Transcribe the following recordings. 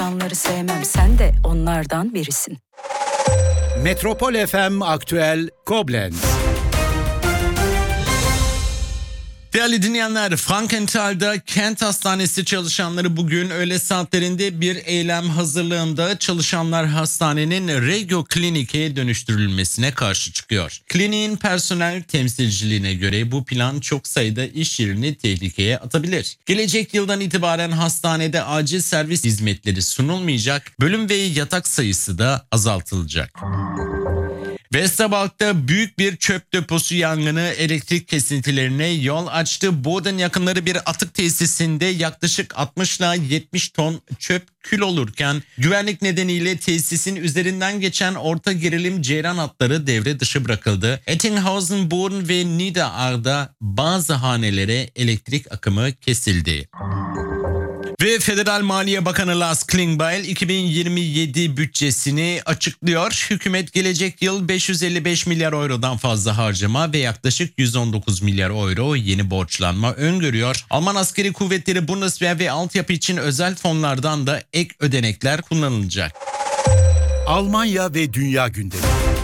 insanları sevmem, sen de onlardan birisin. Metropol FM Aktüel Koblenz. Değerli dinleyenler, Frankenthal'da Kent Hastanesi çalışanları bugün öğle saatlerinde bir eylem hazırlığında çalışanlar hastanenin Regio Klinik'e dönüştürülmesine karşı çıkıyor. Kliniğin personel temsilciliğine göre bu plan çok sayıda iş yerini tehlikeye atabilir. Gelecek yıldan itibaren hastanede acil servis hizmetleri sunulmayacak, bölüm ve yatak sayısı da azaltılacak. Westerwald'da büyük bir çöp deposu yangını elektrik kesintilerine yol açtı. Boden yakınları bir atık tesisinde yaklaşık 60 ila 70 ton çöp kül olurken güvenlik nedeniyle tesisin üzerinden geçen orta gerilim ceyran hatları devre dışı bırakıldı. Ettinghausen, Boden ve Niederar'da bazı hanelere elektrik akımı kesildi. Ve Federal Maliye Bakanı Lars Klingbeil 2027 bütçesini açıklıyor. Hükümet gelecek yıl 555 milyar eurodan fazla harcama ve yaklaşık 119 milyar euro yeni borçlanma öngörüyor. Alman askeri kuvvetleri Bundeswehr ve altyapı için özel fonlardan da ek ödenekler kullanılacak. Almanya ve Dünya gündemi.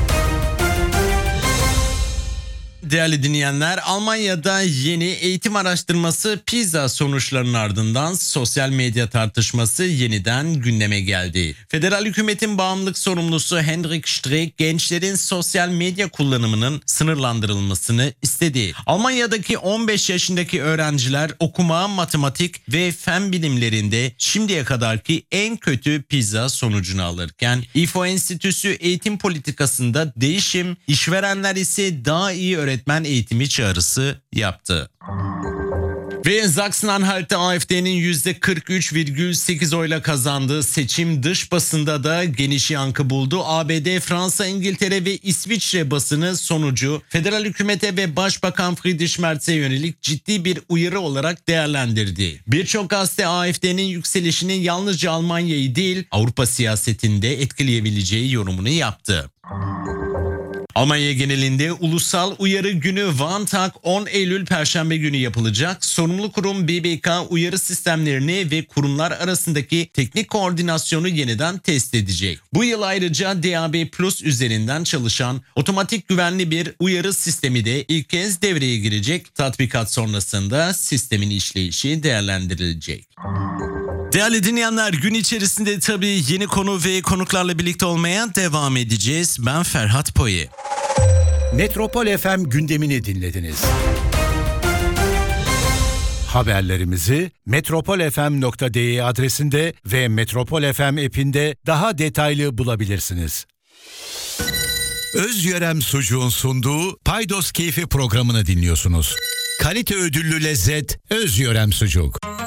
Değerli dinleyenler, Almanya'da yeni eğitim araştırması PISA sonuçlarının ardından sosyal medya tartışması yeniden gündeme geldi. Federal hükümetin bağımlılık sorumlusu Hendrik Streeck gençlerin sosyal medya kullanımının sınırlandırılmasını istedi. Almanya'daki 15 yaşındaki öğrenciler okuma, matematik ve fen bilimlerinde şimdiye kadarki en kötü PISA sonucunu alırken İFO Enstitüsü eğitim politikasında değişim, işverenler ise daha iyi öğretmen eğitimi çağrısı yaptı. Ve Sachsen-Anhalt'ta AfD'nin %43,8 oyla kazandığı seçim dış basında da geniş yankı buldu. ABD, Fransa, İngiltere ve İsviçre basını sonucu federal hükümete ve Başbakan Friedrich Merz'e yönelik ciddi bir uyarı olarak değerlendirdi. Birçok gazete AfD'nin yükselişinin yalnızca Almanya'yı değil Avrupa siyasetinde etkileyebileceği yorumunu yaptı. Almanya genelinde Ulusal Uyarı Günü Warntag 10 Eylül Perşembe günü yapılacak. Sorumlu kurum BBK uyarı sistemlerini ve kurumlar arasındaki teknik koordinasyonu yeniden test edecek. Bu yıl ayrıca DAB Plus üzerinden çalışan otomatik güvenli bir uyarı sistemi de ilk kez devreye girecek. Tatbikat sonrasında sistemin işleyişi değerlendirilecek. Değerli dinleyenler, gün içerisinde tabii yeni konu ve konuklarla birlikte olmaya devam edeceğiz. Ben Ferhat Poyi. Metropol FM gündemini dinlediniz. Haberlerimizi metropolfm.de adresinde ve Metropol FM app'inde daha detaylı bulabilirsiniz. Özyörem Sucuğun sunduğu Paydos Keyfi programını dinliyorsunuz. Kalite ödüllü lezzet Özyörem Sucuk.